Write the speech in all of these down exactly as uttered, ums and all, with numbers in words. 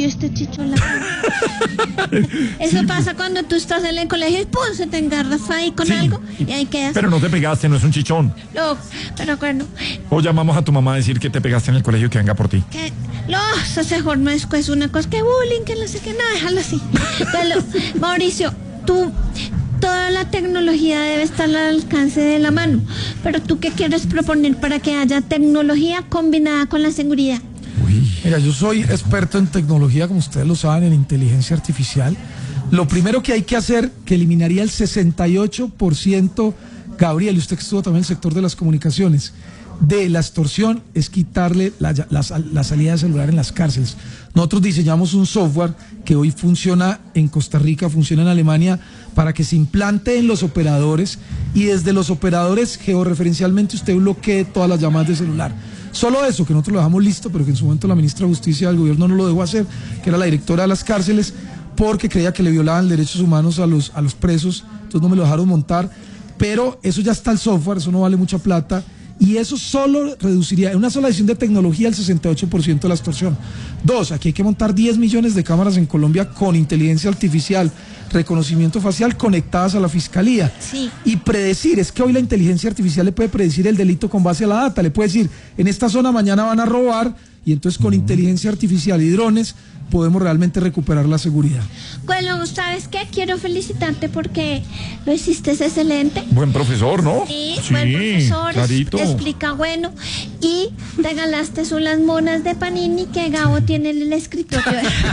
vio este chicho en la cara. Eso sí pasa cuando tú estás en el colegio y ¡pum! Se te engarras ahí con sí, algo y ahí quedas. Pero no te pegaste, no es un chichón. No, pero bueno. O llamamos a tu mamá a decir que te pegaste en el colegio y que venga por ti. Que no, eso mejor no es, es una cosa que bullying, que no sé qué, no, déjalo así. Pero, Mauricio, tú... Toda la tecnología debe estar al alcance de la mano, pero ¿tú qué quieres proponer para que haya tecnología combinada con la seguridad? Uy. Mira, yo soy experto en tecnología, como ustedes lo saben, en inteligencia artificial. Lo primero que hay que hacer, que eliminaría el sesenta y ocho por ciento, Gabriel, y usted que estuvo también en el sector de las comunicaciones, de la extorsión, es quitarle la, la, la salida de celular en las cárceles. Nosotros diseñamos un software que hoy funciona en Costa Rica, funciona en Alemania, para que se implante en los operadores y desde los operadores georreferencialmente usted bloquee todas las llamadas de celular. Solo eso, que nosotros lo dejamos listo, pero que en su momento la ministra de Justicia del gobierno no lo dejó hacer, que era la directora de las cárceles, porque creía que le violaban derechos humanos a los, a los presos, entonces no me lo dejaron montar, pero eso ya está el software, eso no vale mucha plata. Y eso solo reduciría, en una sola edición de tecnología, el sesenta y ocho por ciento de la extorsión. Dos, aquí hay que montar diez millones de cámaras en Colombia con inteligencia artificial, reconocimiento facial, conectadas a la fiscalía. Sí. Y predecir, es que hoy la inteligencia artificial le puede predecir el delito con base a la data, le puede decir, en esta zona mañana van a robar, y entonces con uh-huh. inteligencia artificial y drones podemos realmente recuperar la seguridad. Bueno, ¿sabes qué? Quiero felicitarte porque lo hiciste excelente. Buen profesor, ¿no? Sí, sí, buen profesor, clarito. Es, explica bueno. Y te ganaste unas monas de Panini que Gabo tiene en el escritorio.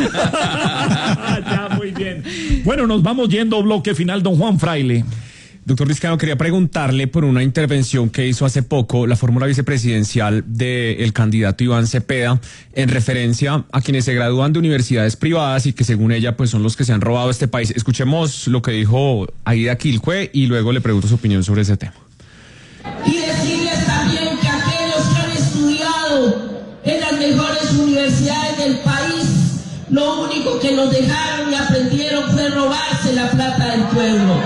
Ya, muy bien. Bueno, nos vamos yendo, bloque final, don Juan Fraile. Doctor Liscano, quería preguntarle por una intervención que hizo hace poco la fórmula vicepresidencial del candidato Iván Cepeda en referencia a quienes se gradúan de universidades privadas y que según ella pues son los que se han robado este país. Escuchemos lo que dijo Aida Quilcue y luego le pregunto su opinión sobre ese tema. Y decirles también que aquellos que han estudiado en las mejores universidades del país, lo único que nos dejaron y aprendieron fue robarse la plata del pueblo.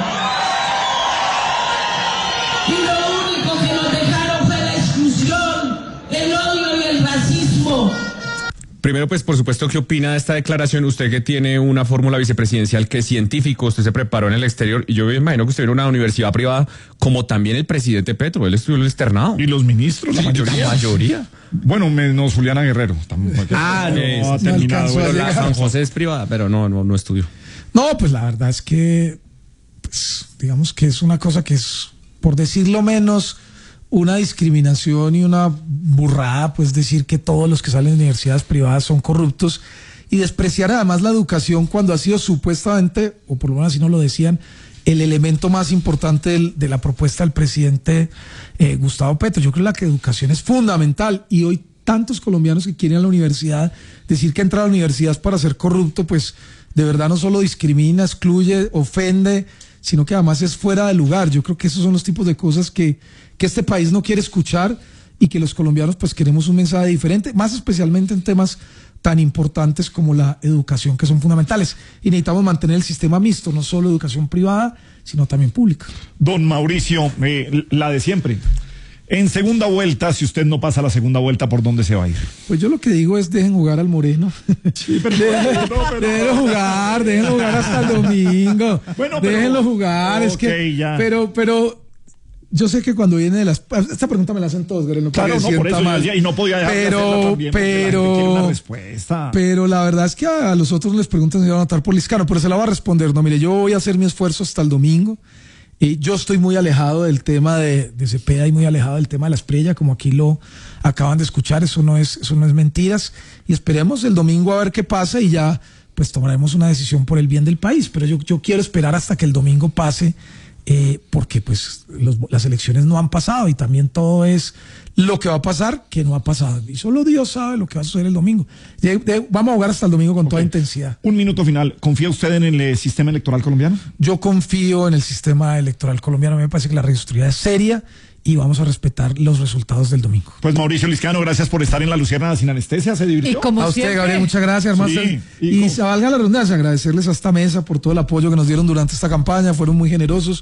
Y lo único que nos dejaron fue la exclusión, el odio y el racismo. Primero, pues, por supuesto, ¿qué opina de esta declaración? Usted que tiene una fórmula vicepresidencial que es científico, usted se preparó en el exterior, y yo me imagino que usted viene a una universidad privada, como también el presidente Petro, él estudió el externado. Y los ministros, la sí, mayoría. La mayoría. Bueno, menos Juliana Guerrero. Ah, no, no ha no terminado. Bueno, la San José es privada, pero no, no, no estudió. No, pues la verdad es que, pues, digamos que es una cosa que es, por decirlo menos, una discriminación y una burrada, pues decir que todos los que salen de universidades privadas son corruptos y despreciar además la educación cuando ha sido supuestamente, o por lo menos así no lo decían, el elemento más importante del, de la propuesta del presidente eh, Gustavo Petro. Yo creo que la educación es fundamental y hoy tantos colombianos que quieren ir a la universidad, decir que entrar a la universidad es para ser corrupto, pues de verdad no solo discrimina, excluye, ofende, sino que además es fuera de lugar. Yo creo que esos son los tipos de cosas que, que este país no quiere escuchar y que los colombianos pues queremos un mensaje diferente, más especialmente en temas tan importantes como la educación, que son fundamentales. Y necesitamos mantener el sistema mixto, no solo educación privada, sino también pública. Don Mauricio, eh, la de siempre. En segunda vuelta, si usted no pasa la segunda vuelta, ¿por dónde se va a ir? Pues yo lo que digo es dejen jugar al Moreno. Sí, pero dejen, no, pero déjenlo no. jugar, déjenlo jugar hasta el domingo. Bueno, pero, déjenlo jugar, okay, es que, ya. pero, pero yo sé que cuando viene de las, esta pregunta me la hacen todos, Gabriel, no claro, no, por eso yo decía, y no podía dejar pero, de hacerla también, pero, la gente quiere una respuesta. Pero la verdad es que a los otros les preguntan si van a votar por Liscano, pero se la va a responder. No, mire, yo voy a hacer mi esfuerzo hasta el domingo. Y yo estoy muy alejado del tema de, de Cepeda y muy alejado del tema de la Espriella, como aquí lo acaban de escuchar, eso no es, eso no es mentiras. Y esperemos el domingo a ver qué pasa y ya pues tomaremos una decisión por el bien del país. Pero yo, yo quiero esperar hasta que el domingo pase, eh, porque pues los, las elecciones no han pasado y también todo es lo que va a pasar que no ha pasado. Y solo Dios sabe lo que va a suceder el domingo. De, de, vamos a jugar hasta el domingo con okay. toda intensidad. Un minuto final. ¿Confía usted en el eh, sistema electoral colombiano? Yo confío en el sistema electoral colombiano. A mí me parece que la registraduría es seria y vamos a respetar los resultados del domingo. Pues Mauricio Liscano, gracias por estar en La Luciérnaga sin anestesia. ¿Se divirtió? Y como a usted, siempre. Gabriel, muchas gracias. Sí, y y se valga la redundancia, agradecerles a esta mesa por todo el apoyo que nos dieron durante esta campaña. Fueron muy generosos.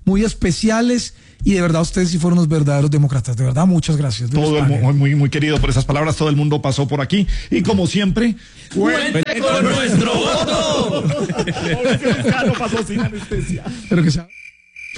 muy especiales. Y de verdad ustedes sí fueron los verdaderos demócratas. De verdad, muchas gracias. Dios Todo el pague. mu- muy, muy querido por esas palabras. Todo el mundo pasó por aquí. Y como siempre, ¡Cuente con nuestro voto! Mauricio Lizcano pasó sin anestesia. Pero que sea...